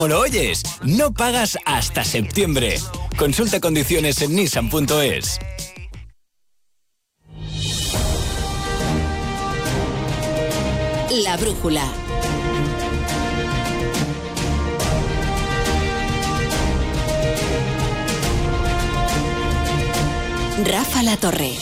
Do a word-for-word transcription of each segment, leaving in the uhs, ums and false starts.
¿Lo oyes? No pagas hasta septiembre. Consulta condiciones en nissan punto es. La brújula. Rafa La Torre.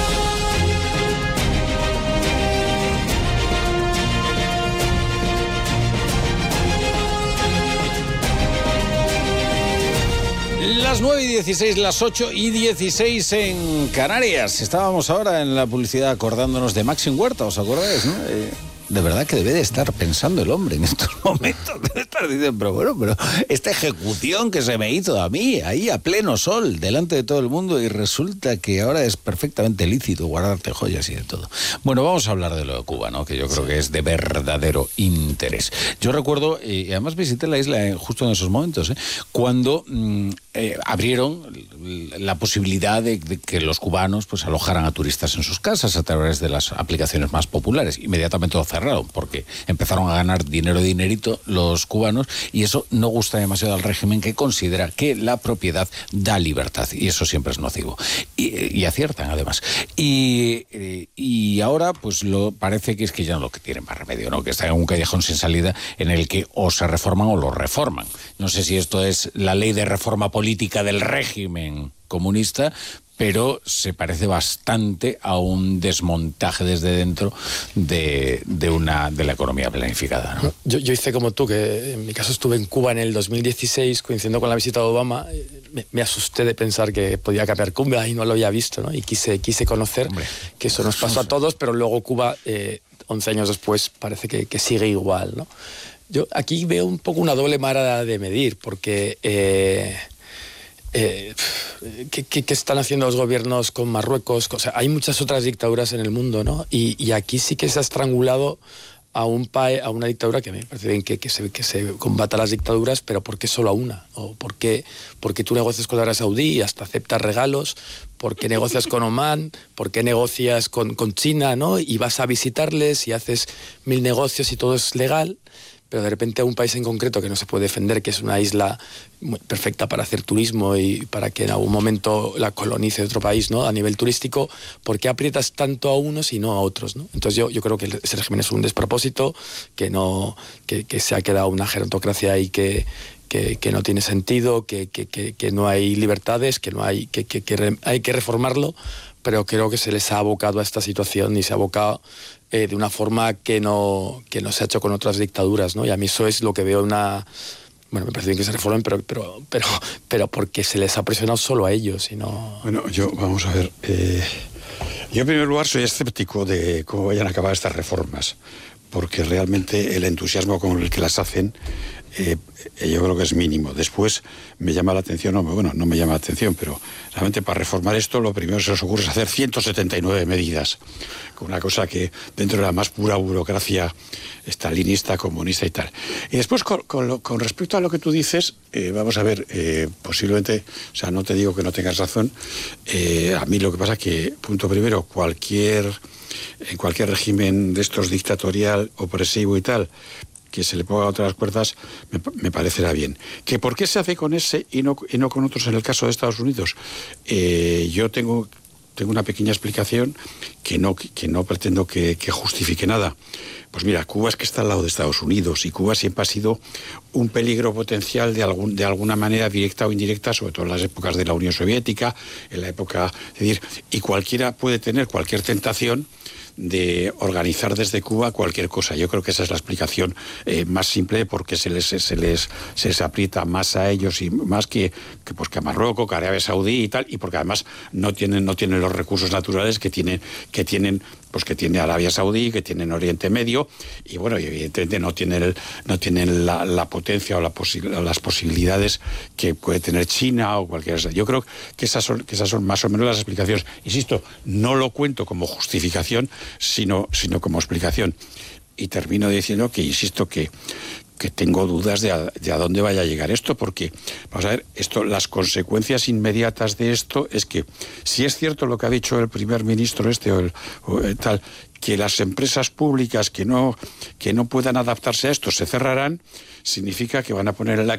Las nueve y dieciséis, las ocho y dieciséis en Canarias. Estábamos ahora en la publicidad acordándonos de Maxim Huerta, ¿os acordáis, no? Eh... De verdad que debe de estar pensando el hombre en estos momentos. Debe estar diciendo, pero bueno, pero esta ejecución que se me hizo a mí, ahí a pleno sol, delante de todo el mundo, y resulta que ahora es perfectamente lícito guardarte joyas y de todo. Bueno, vamos a hablar de lo de Cuba, ¿no? Que yo creo que es de verdadero interés. Yo recuerdo, y además visité la isla justo en esos momentos, ¿eh? cuando mmm, eh, abrieron la posibilidad de, de que los cubanos pues alojaran a turistas en sus casas a través de las aplicaciones más populares. Inmediatamente lo cerraron, porque empezaron a ganar dinero dinerito los cubanos, y eso no gusta demasiado al régimen, que considera que la propiedad da libertad, y eso siempre es nocivo. Y, y aciertan, además. Y, y ahora, pues lo parece que es que ya no lo que tienen más remedio, ¿no? Que está en un callejón sin salida en el que o se reforman o lo reforman. No sé si esto es la ley de reforma política del régimen comunista, pero se parece bastante a un desmontaje desde dentro de, de una de la economía planificada, ¿no? Yo, yo hice como tú, que en mi caso estuve en Cuba en el dos mil dieciséis, coincidiendo con la visita de Obama. Me, me asusté de pensar que podía cambiar Cuba y no lo había visto, ¿no? Y quise, quise conocer. Hombre, que eso nos pasó a todos, pero luego Cuba, eh, once años después, parece que, que sigue igual, ¿no? Yo aquí veo un poco una doble vara de medir, porque... Eh, Eh, ¿qué, qué, ¿Qué están haciendo los gobiernos con Marruecos? O sea, hay muchas otras dictaduras en el mundo, ¿no? Y, y aquí sí que se ha estrangulado a un país, a una dictadura, que me parece bien que, que, se, que se combata las dictaduras, pero ¿por qué solo a una? ¿O por qué, por qué tú negocias con Arabia Saudí y hasta aceptas regalos? ¿Por qué negocias con Omán? ¿Por qué negocias con, con China, ¿no? Y vas a visitarles y haces mil negocios y todo es legal, pero de repente a un país en concreto que no se puede defender, que es una isla perfecta para hacer turismo y para que en algún momento la colonice otro país, ¿no? A nivel turístico, ¿por qué aprietas tanto a unos y no a otros, ¿no? Entonces yo, yo creo que ese régimen es un despropósito, que, no, que, que se ha quedado una gerontocracia ahí que... Que, que no tiene sentido, que, que, que, que no hay libertades, que no hay que, que, que re, hay que reformarlo, pero creo que se les ha abocado a esta situación y se ha abocado eh, de una forma que no, que no se ha hecho con otras dictaduras, ¿no? Y a mí eso es lo que veo una... Bueno, me parece bien que se reformen, pero, pero, pero, pero porque se les ha presionado solo a ellos y no... Bueno, yo, vamos a ver... Eh, yo en primer lugar soy escéptico de cómo vayan a acabar estas reformas, porque realmente el entusiasmo con el que las hacen... Eh, yo creo que es mínimo. Después me llama la atención, no, bueno, no me llama la atención, pero realmente para reformar esto lo primero que se les ocurre es hacer ciento setenta y nueve medidas, con una cosa que dentro de la más pura burocracia estalinista, comunista y tal. Y después con, con, lo, con respecto a lo que tú dices, eh, vamos a ver, eh, posiblemente, o sea, no te digo que no tengas razón, eh, a mí lo que pasa es que, punto primero, cualquier, en cualquier régimen de estos dictatorial, opresivo y tal, que se le ponga otras cuerdas, me, me parecerá bien. ¿Que por qué se hace con ese y no, y no con otros en el caso de Estados Unidos? Eh, yo tengo, tengo una pequeña explicación que no, que no pretendo que, que justifique nada. Pues mira, Cuba es que está al lado de Estados Unidos, y Cuba siempre ha sido un peligro potencial de, algún, de alguna manera directa o indirecta, sobre todo en las épocas de la Unión Soviética, en la época... Es decir, y cualquiera puede tener cualquier tentación de organizar desde Cuba cualquier cosa. Yo creo que esa es la explicación eh, más simple, porque se les, se, les, se les aprieta más a ellos y más que, que, pues, que a Marruecos, que a Arabia Saudí y tal, y porque además no tienen, no tienen los recursos naturales que tienen, que tienen, pues que tiene Arabia Saudí, que tienen Oriente Medio, y bueno, y evidentemente no tienen, el, no tienen la, la potencia o la posi- las posibilidades que puede tener China o cualquiera. Yo creo que esas son, que esas son más o menos las explicaciones. Insisto, no lo cuento como justificación, sino, sino como explicación. Y termino diciendo que, insisto, que, que tengo dudas de a, de a dónde vaya a llegar esto, porque, vamos a ver, esto, las consecuencias inmediatas de esto es que, si es cierto lo que ha dicho el primer ministro este o el, o el tal, que las empresas públicas que no, que no puedan adaptarse a esto se cerrarán, significa que van a poner la,